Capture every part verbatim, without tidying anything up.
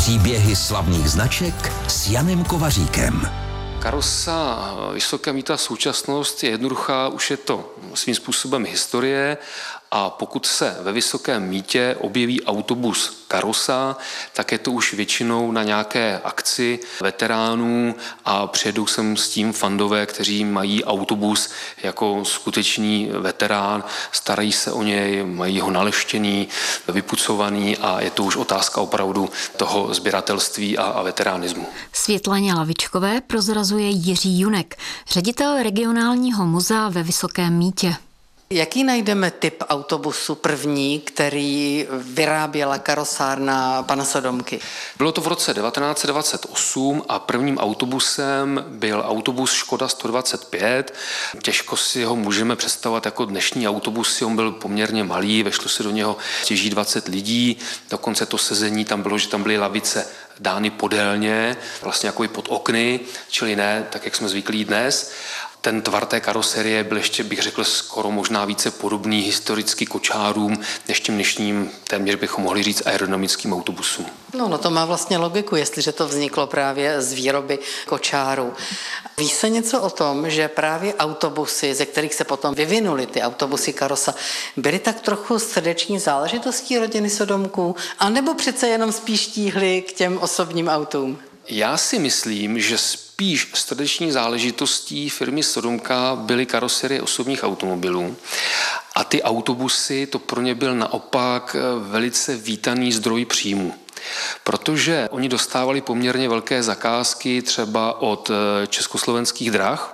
Příběhy slavných značek s Janem Kovaříkem. Karosa Vysoké mýto a současnost je jednoduchá, už je to svým způsobem historie a pokud se ve Vysokém mýtě objeví autobus Karosa, tak je to už většinou na nějaké akci veteránů a přijedou sem s tím fandové, kteří mají autobus jako skutečný veterán, starají se o něj, mají ho naleštěný, vypucovaný a je to už otázka opravdu toho sběratelství a, a veteránismu. Světlaně Lavičkové prozrazuje Jiří Junek, ředitel regionálního muzea ve Vysokém mýtě. Jaký najdeme typ autobusu první, který vyráběla karosárna pana Sodomky? Bylo to v roce devatenáct set dvacet osm a prvním autobusem byl autobus Škoda sto dvacet pět. Těžko si ho můžeme představovat jako dnešní autobus, on byl poměrně malý, vešlo se do něho těží dvacet lidí, dokonce to sezení tam bylo, že tam byly lavice dány podélně, vlastně jako i pod okny, čili ne tak, jak jsme zvyklí dnes. Ten tvar té karoserie byl ještě, bych řekl, skoro možná více podobný historicky kočárům, než tím dnešním, téměř bychom mohli říct, aerodynamickým autobusům. No, no to má vlastně logiku, jestliže to vzniklo právě z výroby kočárů. Ví se něco o tom, že právě autobusy, ze kterých se potom vyvinuly ty autobusy Karosa, byly tak trochu srdeční záležitostí rodiny Sodomků, anebo přece jenom spíš tíhly k těm osobním autům? Já si myslím, že spíš srdeční záležitostí firmy Sodomka byly karoserie osobních automobilů a ty autobusy, to pro ně byl naopak velice vítaný zdroj příjmu. Protože oni dostávali poměrně velké zakázky třeba od Československých drah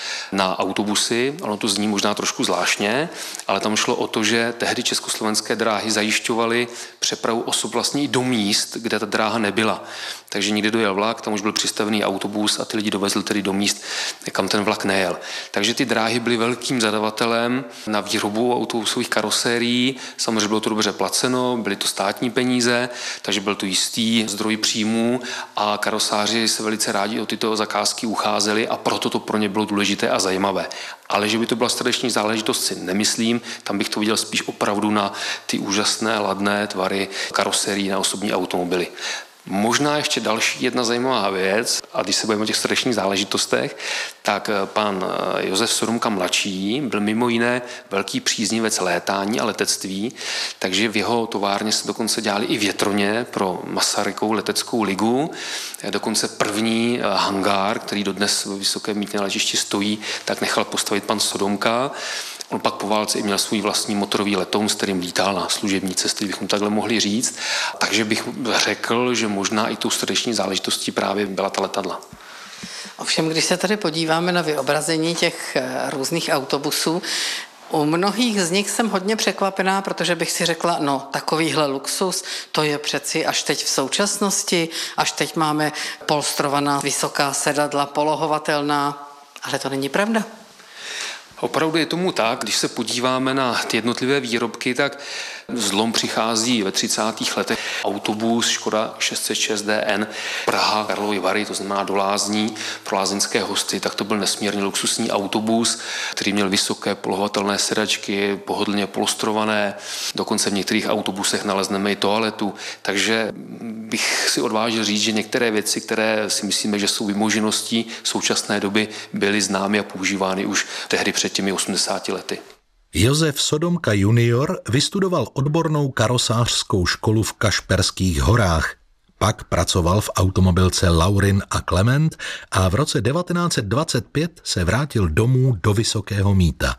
na autobusy, ono to zní možná trošku zvláštně, ale tam šlo o to, že tehdy Československé dráhy zajišťovaly přepravu osob vlastně i do míst, kde ta dráha nebyla. Takže někde dojel vlak, tam už byl přistavený autobus a ty lidi dovezli tedy do míst, kam ten vlak nejel. Takže ty dráhy byly velkým zadavatelem na výrobu autobusových karosérií, samozřejmě bylo to dobře placeno, byly to státní peníze, takže byl to jistý zdroj příjmů a karosáři se velice rádi o tyto zakázky ucházeli a proto to pro ně bylo důležité a zajímavé. Ale že by to byla srdeční záležitost, si nemyslím, tam bych to viděl spíš opravdu na ty úžasné ladné tvary karoserií na osobní automobily. Možná ještě další jedna zajímavá věc, a když se bavíme o těch srdečních záležitostech, tak pan Josef Sodomka mladší byl mimo jiné velký příznivec létání a letectví, takže v jeho továrně se dokonce dělali i větroně pro Masarykovu leteckou ligu. Dokonce první hangár, který dodnes ve Vysokém mýtě na letišti stojí, tak nechal postavit pan Sodomka. On pak po válce i měl svůj vlastní motorový letoun, s kterým lítal na služební cesty, bychom takhle mohli říct. Takže bych řekl, že možná i tou srdeční záležitostí právě byla ta letadla. Ovšem, když se tady podíváme na vyobrazení těch různých autobusů, u mnohých z nich jsem hodně překvapená, protože bych si řekla, no takovýhle luxus, to je přeci až teď v současnosti, až teď máme polstrovaná vysoká sedadla, polohovatelná, ale to není pravda. Opravdu je tomu tak, když se podíváme na ty jednotlivé výrobky, tak zlom přichází ve třicátých letech. Autobus Škoda šest set šest D N Praha Karlovy Vary, to znamená do Lázní pro lázeňské hosty, tak to byl nesmírně luxusní autobus, který měl vysoké polohovatelné sedačky, pohodlně polstrované, dokonce v některých autobusech nalezneme i toaletu, takže bych si odvážil říct, že některé věci, které si myslíme, že jsou vymožeností současné doby, byly známy a používány už tehdy před těmi osmdesáti lety. Josef Sodomka junior vystudoval odbornou karosářskou školu v Kašperských horách. Pak pracoval v automobilce Laurin a Klement a v roce devatenáct set dvacet pět se vrátil domů do Vysokého Mýta.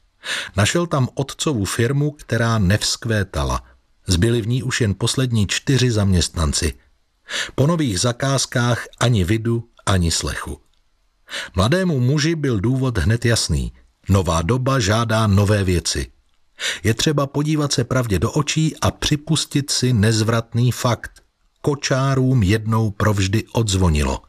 Našel tam otcovu firmu, která nevzkvétala. Zbyli v ní už jen poslední čtyři zaměstnanci. Po nových zakázkách ani vidu, ani slechu. Mladému muži byl důvod hned jasný. Nová doba žádá nové věci. Je třeba podívat se pravdě do očí a připustit si nezvratný fakt. Kočárům jednou provždy odzvonilo.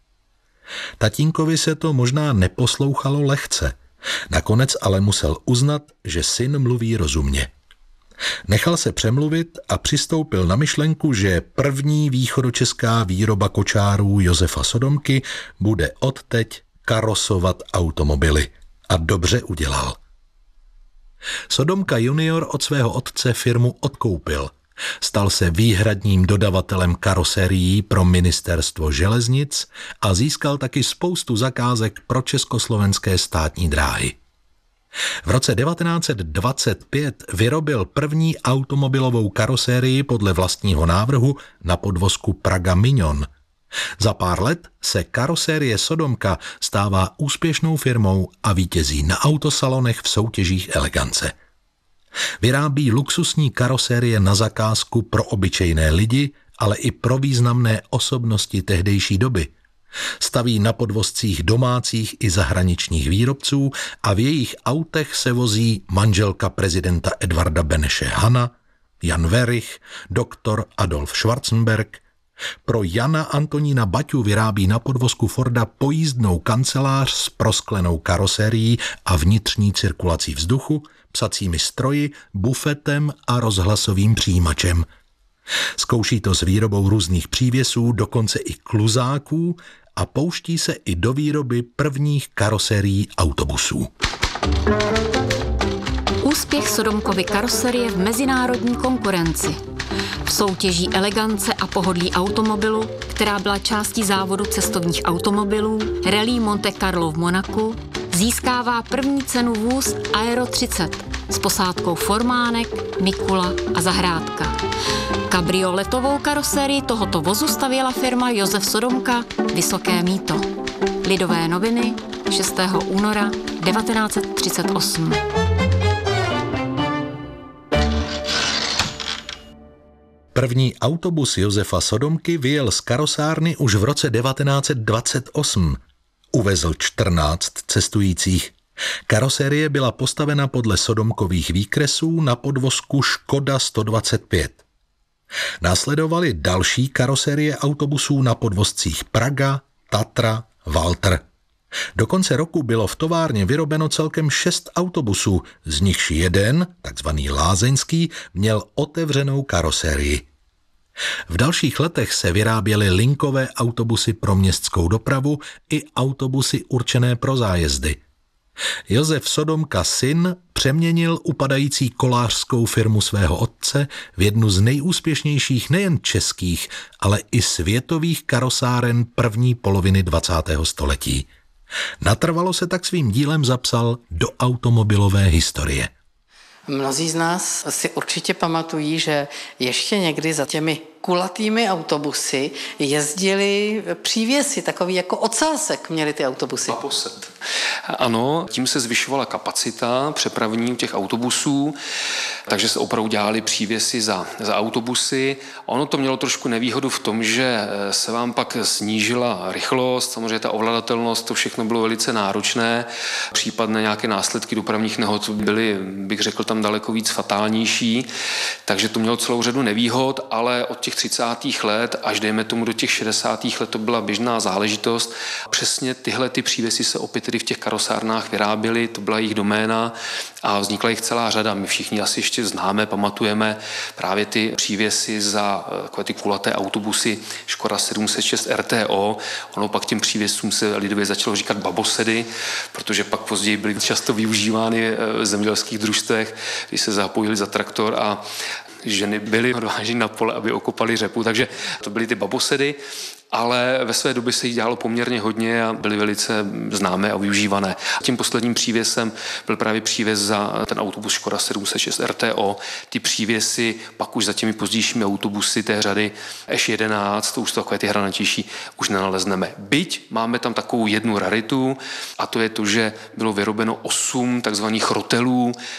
Tatínkovi se to možná neposlouchalo lehce. Nakonec ale musel uznat, že syn mluví rozumně. Nechal se přemluvit a přistoupil na myšlenku, že první východočeská výroba kočárů Josefa Sodomky bude odteď karosovat automobily. A dobře udělal. Sodomka junior od svého otce firmu odkoupil. Stal se výhradním dodavatelem karoserií pro ministerstvo železnic a získal taky spoustu zakázek pro československé státní dráhy. V roce devatenáct set dvacet pět vyrobil první automobilovou karosérii podle vlastního návrhu na podvozku Praga Mignon. Za pár let se karosérie Sodomka stává úspěšnou firmou a vítězí na autosalonech v soutěžích elegance. Vyrábí luxusní karosérie na zakázku pro obyčejné lidi, ale i pro významné osobnosti tehdejší doby. Staví na podvozcích domácích i zahraničních výrobců a v jejich autech se vozí manželka prezidenta Edvarda Beneše Hana, Jan Werich, doktor Adolf Schwarzenberg. Pro Jana Antonína Baťu vyrábí na podvozku Forda pojízdnou kancelář s prosklenou karosérií a vnitřní cirkulací vzduchu, psacími stroji, bufetem a rozhlasovým přijímačem. Zkouší to s výrobou různých přívěsů, dokonce i kluzáků a pouští se i do výroby prvních karosérií autobusů. Úspěch Sodomkovy karoserie v mezinárodní konkurenci. V soutěží elegance a pohodlí automobilu, která byla částí závodu cestovních automobilů, Rallye Monte Carlo v Monaku, získává první cenu vůz Aero třicet s posádkou Formánek, Mikula a Zahrádka. Kabrioletovou karosérii tohoto vozu stavěla firma Josef Sodomka Vysoké Mýto. Lidové noviny, šestého února devatenáct set třicet osm. První autobus Josefa Sodomky vyjel z karosárny už v roce devatenáct set dvacet osm. Uvezl čtrnáct cestujících. Karosérie byla postavena podle Sodomkových výkresů na podvozku Škoda sto dvacet pět. Následovaly další karosérie autobusů na podvozcích Praga, Tatra, Walter. Do konce roku bylo v továrně vyrobeno celkem šest autobusů, z nichž jeden, takzvaný lázeňský, měl otevřenou karosérii. V dalších letech se vyráběly linkové autobusy pro městskou dopravu i autobusy určené pro zájezdy. Josef Sodomka syn přeměnil upadající kolářskou firmu svého otce v jednu z nejúspěšnějších nejen českých, ale i světových karosáren první poloviny dvacátého století. Natrvalo se tak svým dílem zapsal do automobilové historie. Mnozí z nás si určitě pamatují, že ještě někdy za těmi kulatými autobusy jezdili přívěsy, takový jako ocásek měli ty autobusy. Baboset. Ano, tím se zvyšovala kapacita přepravní těch autobusů, takže se opravdu dělali přívěsy za, za autobusy. Ono to mělo trošku nevýhodu v tom, že se vám pak snížila rychlost, samozřejmě ta ovladatelnost, to všechno bylo velice náročné. Případné nějaké následky dopravních nehod byly, bych řekl, tam daleko víc fatálnější, takže to mělo celou řadu nevýhod, ale od těch třicátých let až dejme tomu do těch šedesátých let to byla běžná záležitost. Přesně tyhle ty přívěsy se opět tedy v těch karosárnách vyráběly, to byla jejich doména a vznikla jich celá řada. My všichni asi ještě známe, pamatujeme právě ty přívěsy za takové ty kulaté autobusy Škoda sedm set šest R T O. Ono pak těm přívěsům se lidově začalo říkat babosedy, protože pak později byly často využívány v zemědělských družstvech, když se zapojili za traktor a ženy byly odváženy na pole, aby okopali řepu, takže to byly ty babosedy, ale ve své době se jich dělalo poměrně hodně a byly velice známé a využívané. Tím posledním přívěsem byl právě přívěs za ten autobus Škoda sedm set šest R T O. Ty přívěsy pak už za těmi pozdějšími autobusy té řady Š jedenáct, to už to takové ty hranatější, už nenalezneme. Byť máme tam takovou jednu raritu a to je to, že bylo vyrobeno osm takzvaných rotelů,